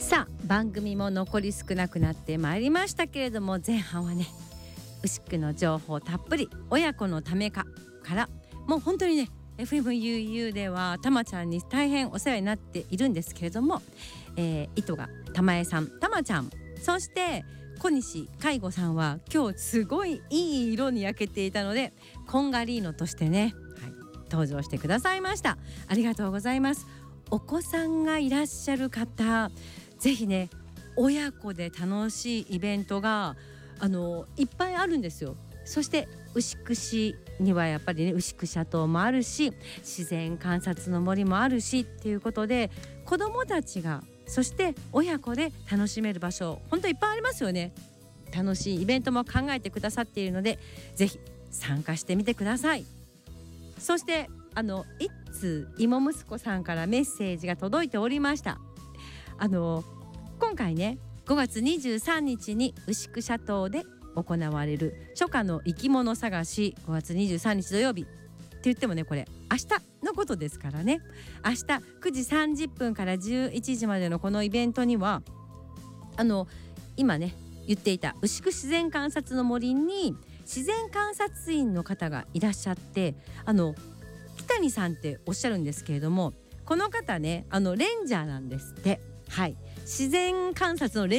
さあ番組も残り少なくなってまいりましたけれども、前半はね牛久の情報たっぷり、親子のためからもう本当にね FMUU ではたまちゃんに大変お世話になっているんですけれども、糸がたまえさん、たまちゃん、そして小西介護さんは今日すごいいい色に焼けていたのでコンガリーノとしてね、登場してくださいました。ありがとうございます。お子さんがいらっしゃる方、ぜひね親子で楽しいイベントがいっぱいあるんですよ。そして牛久市にはやっぱりね牛久シャトーもあるし、自然観察の森もあるしっていうことで、子どもたちがそして親子で楽しめる場所本当いっぱいありますよね。楽しいイベントも考えてくださっているので、ぜひ参加してみてください。そして一通妹息子さんからメッセージが届いておりました。今回ね5月23日に牛久シャトーで行われる初夏の生き物探し、5月23日土曜日って言ってもねこれ明日のことですからね。明日9時30分から11時までのこのイベントには今ね言っていた牛久自然観察の森に自然観察員の方がいらっしゃって、木谷さんっておっしゃるんですけれども、この方ねレンジャーなんですって。はい、自然観察のレ